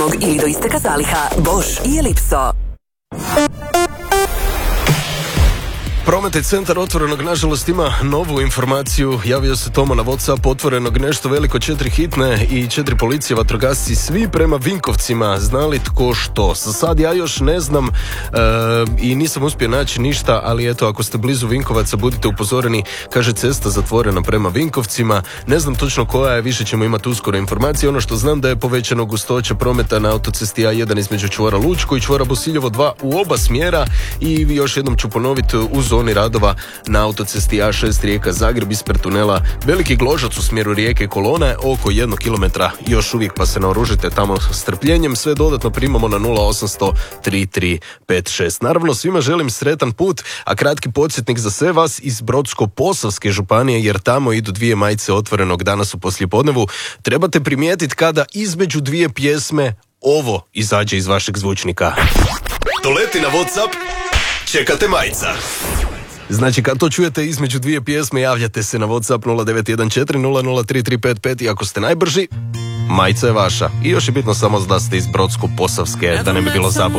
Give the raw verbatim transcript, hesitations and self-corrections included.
ili do isteka zaliha. Bosch i Ellipso. Prometni centar Otvorenog nažalost ima novu informaciju. Javio se Tomo na WhatsApp Otvorenog nešto veliko, četiri hitne i četiri policije, vatrogasci, svi prema Vinkovcima. Znali tko što? Za sad ja još ne znam e, i nisam uspio naći ništa, ali eto, ako ste blizu Vinkovaca budite upozoreni, kaže cesta zatvorena prema Vinkovcima. Ne znam točno koja je, više ćemo imati uskoro informacije. Ono što znam da je povećano gustoća prometa na autocesti A jedan između čvora Lučko i čvora Bosiljevo dva u oba smjera i još jednom ću ponoviti u zoni radova na autocesti A šest Rijeka Zagreb ispred tunela Veliki Gložac u smjeru Rijeke kolona je oko jednog kilometra još uvijek, pa se naoružite tamo s strpljenjem. Sve dodatno primamo na nula osamsto tri tri pet šest. Naravno svima želim sretan put, a kratki podsjetnik za sve vas iz Brodsko-posavske županije, jer tamo idu dvije majice Otvorenog danas u poslijepodnevu. Trebate primijetiti kada između dvije pjesme ovo izađe iz vašeg zvučnika. Doleti na WhatsApp, čekate majica. Znači kad to čujete između dvije pjesme, javljate se na WhatsApp nula devet jedan četiri nula nula tri tri pet pet i ako ste najbrži, majica je vaša. I još je bitno samo da ste iz Brodsko-posavske, da ne bi bilo zabune.